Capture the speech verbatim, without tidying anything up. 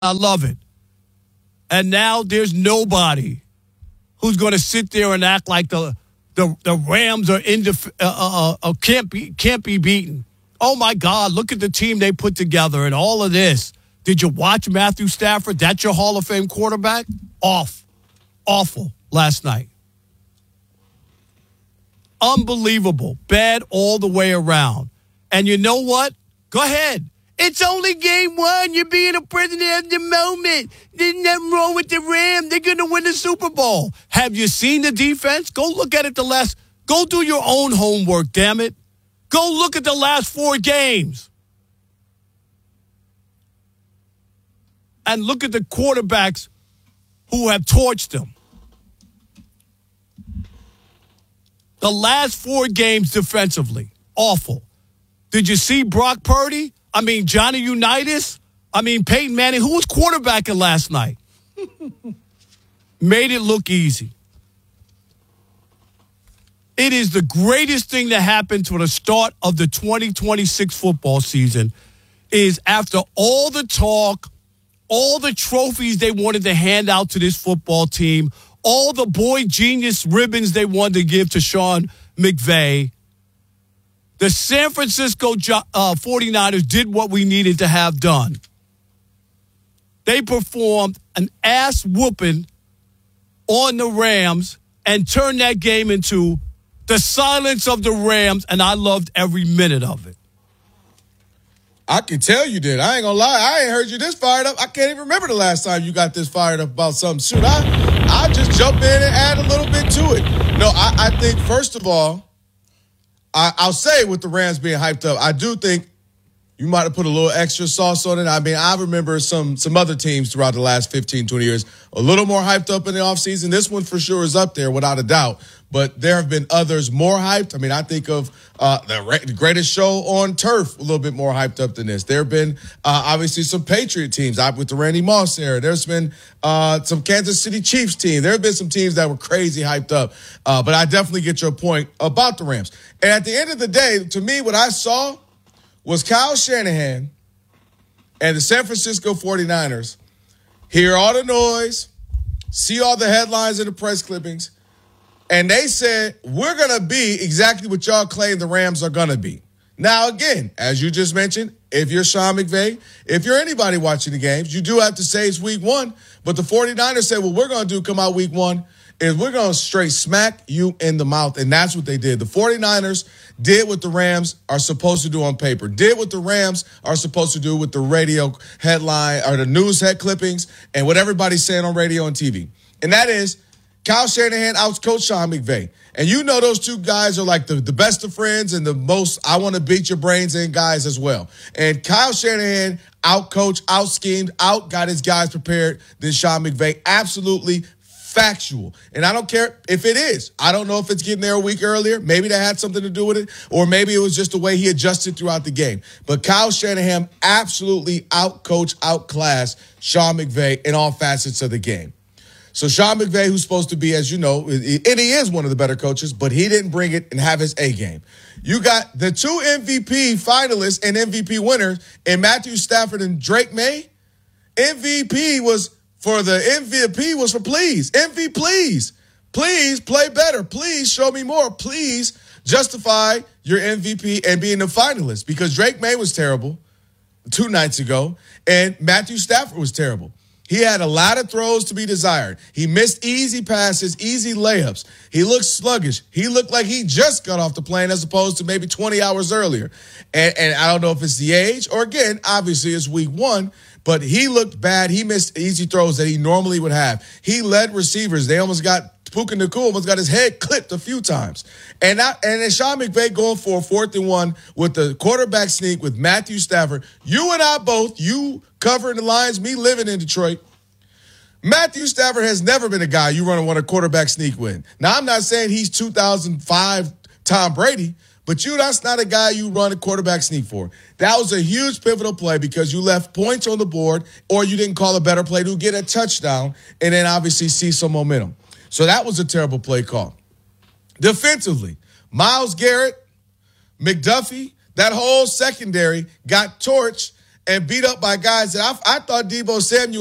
I love it. And now there's nobody who's going to sit there and act like the the, the Rams are indef- uh, uh, uh, can't be can't be beaten. Oh, my God, look at the team they put together and all of this. Did you watch Matthew Stafford? That's your Hall of Fame quarterback? Off. Awful last night. Unbelievable. Bad all the way around. And you know what? Go ahead. It's only game one. You're being a prisoner of the moment. There's nothing wrong with the Rams. They're going to win the Super Bowl. Have you seen the defense? Go look at it the last. Go do your own homework, damn it. Go look at the last four games. And look at the quarterbacks who have torched them. The last four games defensively, awful. Did you see Brock Purdy? I mean, Johnny Unitas? I mean, Peyton Manning, who was quarterbacking last night? Made it look easy. It is the greatest thing that happened to the start of the twenty twenty-six football season is after all the talk, all the trophies they wanted to hand out to this football team, all the boy genius ribbons they wanted to give to Sean McVay, the San Francisco uh, forty-niners did what we needed to have done. They performed an ass whooping on the Rams and turned that game into the silence of the Rams, and I loved every minute of it. I can tell you did. I ain't gonna lie. I ain't heard you this fired up. I can't even remember the last time you got this fired up about something. Shoot, I, I just jump in and add a little bit to it. No, I, I think, first of all, I, I'll say with the Rams being hyped up, I do think you might have put a little extra sauce on it. I mean, I remember some some other teams throughout the last fifteen, twenty years a little more hyped up in the offseason. This one for sure is up there without a doubt. But there have been others more hyped. I mean, I think of uh, the, the greatest show on turf, a little bit more hyped up than this. There have been, uh, obviously, some Patriot teams I, with the Randy Moss era. There's been uh, some Kansas City Chiefs teams. There have been some teams that were crazy hyped up. Uh, but I definitely get your point about the Rams. And at the end of the day, to me, what I saw was Kyle Shanahan and the San Francisco forty-niners hear all the noise, see all the headlines and the press clippings, and they said, we're going to be exactly what y'all claim the Rams are going to be. Now, again, as you just mentioned, if you're Sean McVay, if you're anybody watching the games, you do have to say it's week one. But the forty-niners said, what we're going to do come out week one is we're going to straight smack you in the mouth. And that's what they did. The forty-niners did what the Rams are supposed to do on paper, did what the Rams are supposed to do with the radio headline or the news head clippings and what everybody's saying on radio and T V. And that is, Kyle Shanahan outcoached Sean McVay. And you know those two guys are like the, the best of friends and the most I want to beat your brains in guys as well. And Kyle Shanahan outcoached, out-schemed, out got his guys prepared than Sean McVay. Absolutely factual. And I don't care if it is. I don't know if it's getting there a week earlier. Maybe that had something to do with it. Or maybe it was just the way he adjusted throughout the game. But Kyle Shanahan absolutely outcoached, outclassed Sean McVay in all facets of the game. So Sean McVay, who's supposed to be, as you know, and he is one of the better coaches, but he didn't bring it and have his A game. You got the two M V P finalists and M V P winners in Matthew Stafford and Drake May. M V P was for the M V P was for please. M V P, please. Please play better. Please show me more. Please justify your M V P and being a finalist because Drake May was terrible two nights ago and Matthew Stafford was terrible. He had a lot of throws to be desired. He missed easy passes, easy layups. He looked sluggish. He looked like he just got off the plane as opposed to maybe twenty hours earlier. And, and I don't know if it's the age or, again, obviously it's week one, but he looked bad. He missed easy throws that he normally would have. He led receivers. They almost got Puka Nacua almost got his head clipped a few times. And I, and then Sean McVay going for a fourth and one with the quarterback sneak with Matthew Stafford. You and I both, you covering the Lions, me living in Detroit. Matthew Stafford has never been a guy you run and want a quarterback sneak with. Now, I'm not saying he's two thousand five Tom Brady, but you, that's not a guy you run a quarterback sneak for. That was a huge pivotal play because you left points on the board or you didn't call a better play to get a touchdown and then obviously see some momentum. So that was a terrible play call. Defensively, Myles Garrett, McDuffie, that whole secondary got torched and beat up by guys that I, I thought Deebo Samuel